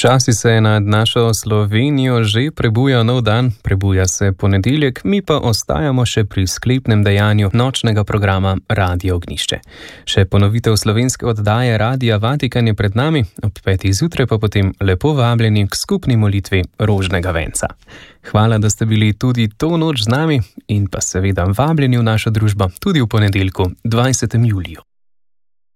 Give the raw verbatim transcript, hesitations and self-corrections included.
Počasi se je nad našo Slovenijo že prebuja nov dan, prebuja se ponedeljek, mi pa ostajamo še pri sklepnem dejanju nočnega programa Radio Ognjišče. Še ponovitev slovenske oddaje Radia Vatikan je pred nami, ob petih zjutraj pa potem lepo vabljeni k skupni molitvi rožnega venca. Hvala, da ste bili tudi to noč z nami in pa seveda vabljeni v našo družbo tudi v ponedeljku, dvajsetega julija.